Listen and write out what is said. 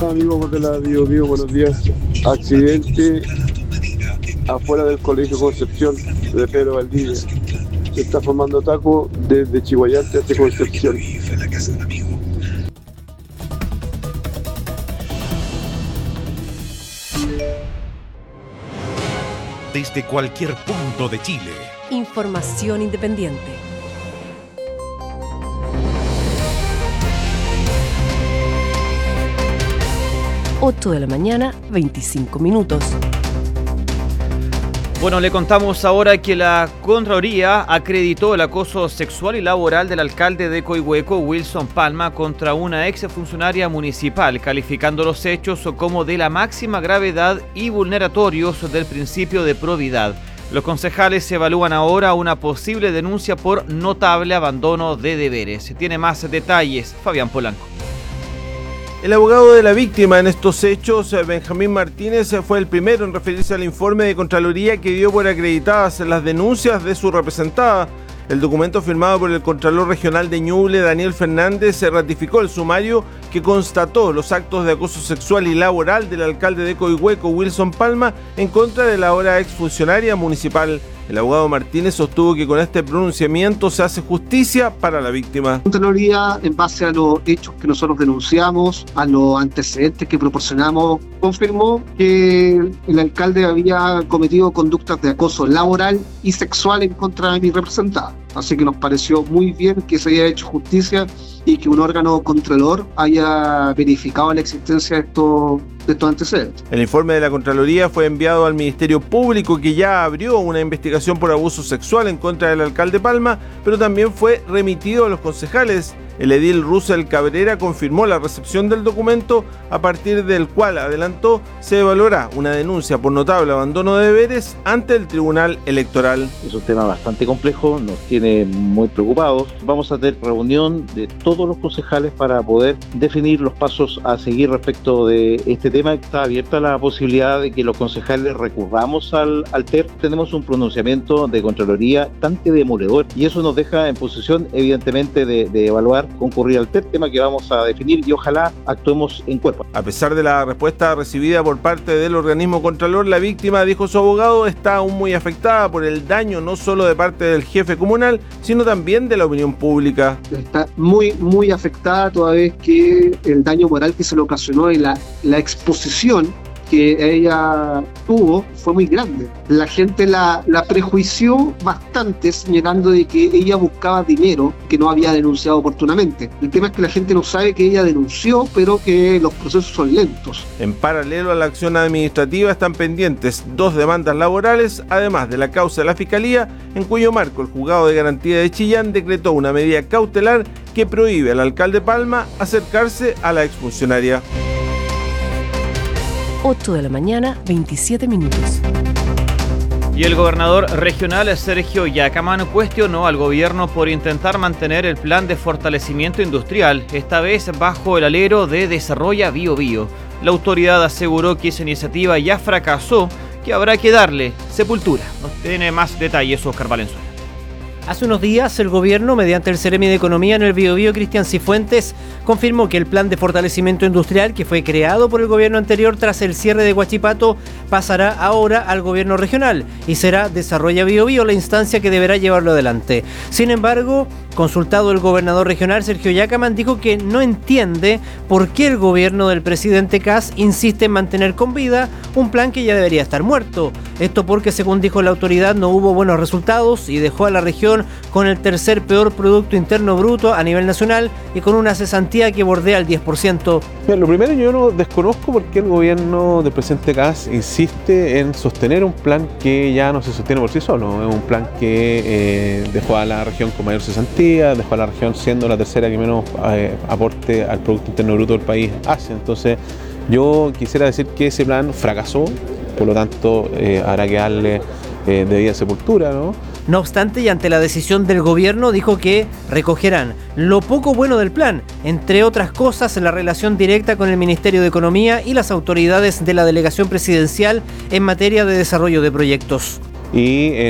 Amigos de la Bio, buenos días. Accidente afuera del Colegio Concepción de Pedro Valdivia. Se está formando taco desde Chihuayante hasta Concepción. Desde cualquier punto de Chile. Información independiente. 8 de la mañana, 25 minutos. Bueno, le contamos ahora que la Contraloría acreditó el acoso sexual y laboral del alcalde de Coihueco, Wilson Palma, contra una exfuncionaria municipal, calificando los hechos como de la máxima gravedad y vulneratorios del principio de probidad. Los concejales evalúan ahora una posible denuncia por notable abandono de deberes. Tiene más detalles Fabián Polanco. El abogado de la víctima en estos hechos, Benjamín Martínez, fue el primero en referirse al informe de Contraloría que dio por acreditadas las denuncias de su representada. El documento firmado por el Contralor Regional de Ñuble, Daniel Fernández, ratificó el sumario que constató los actos de acoso sexual y laboral del alcalde de Coihueco, Wilson Palma, en contra de la ahora exfuncionaria municipal. El abogado Martínez sostuvo que con este pronunciamiento se hace justicia para la víctima. La Contraloría, en base a los hechos que nosotros denunciamos, a los antecedentes que proporcionamos, confirmó que el alcalde había cometido conductas de acoso laboral y sexual en contra de mi representada. Así que nos pareció muy bien que se haya hecho justicia y que un órgano contralor haya verificado la existencia de estos antecedentes. El informe de la Contraloría fue enviado al Ministerio Público, que ya abrió una investigación por abuso sexual en contra del alcalde Palma, pero también fue remitido a los concejales. El edil Russell Cabrera confirmó la recepción del documento, a partir del cual, adelantó, se evaluará una denuncia por notable abandono de deberes ante el Tribunal Electoral. Es un tema bastante complejo, nos tiene muy preocupados. Vamos a tener reunión de todos los concejales para poder definir los pasos a seguir respecto de este tema. Está abierta la posibilidad de que los concejales recurramos al TER. Tenemos un pronunciamiento de Contraloría bastante demoledor y eso nos deja en posición, evidentemente, de evaluar concurrir al TER, tema que vamos a definir y ojalá actuemos en cuerpo. A pesar de la respuesta recibida por parte del organismo contralor, la víctima, dijo su abogado, está aún muy afectada por el daño no solo de parte del jefe comunal, sino también de la opinión pública. Está muy afectada toda vez que el daño moral que se le ocasionó y la exposición que ella tuvo fue muy grande. La gente la prejuició bastante, señalando de que ella buscaba dinero que no había denunciado oportunamente. El tema es que la gente no sabe que ella denunció, pero que los procesos son lentos. En paralelo a la acción administrativa están pendientes 2 demandas laborales, además de la causa de la Fiscalía, en cuyo marco el Juzgado de Garantía de Chillán decretó una medida cautelar que prohíbe al alcalde Palma acercarse a la exfuncionaria. 8 de la mañana, 27 minutos. Y el gobernador regional Sergio Yacaman cuestionó al gobierno por intentar mantener el plan de fortalecimiento industrial, esta vez bajo el alero de Desarrolla Bio Bio. La autoridad aseguró que esa iniciativa ya fracasó, que habrá que darle sepultura. Nos tiene más detalles Oscar Valenzuela. Hace unos días, el gobierno, mediante el Seremi de Economía en el Biobío, Cristian Cifuentes, confirmó que el plan de fortalecimiento industrial que fue creado por el gobierno anterior tras el cierre de Huachipato pasará ahora al gobierno regional y será Desarrolla Biobío la instancia que deberá llevarlo adelante. Sin embargo, consultado el gobernador regional Sergio Yacaman, dijo que no entiende por qué el gobierno del presidente Kast insiste en mantener con vida un plan que ya debería estar muerto. Esto porque, según dijo la autoridad, no hubo buenos resultados y dejó a la región con el tercer peor Producto Interno Bruto a nivel nacional y con una cesantía que bordea el 10%. Mira, lo primero, yo no desconozco por qué el gobierno del presidente Kast insiste en sostener un plan que ya no se sostiene por sí solo. Es un plan que dejó a la región con mayor cesantía, dejó a la región siendo la tercera que menos aporte al Producto Interno Bruto del país hace. Entonces, yo quisiera decir que ese plan fracasó, por lo tanto, habrá que darle debida sepultura, ¿no? No obstante, y ante la decisión del gobierno, dijo que recogerán lo poco bueno del plan, entre otras cosas la relación directa con el Ministerio de Economía y las autoridades de la delegación presidencial en materia de desarrollo de proyectos. Y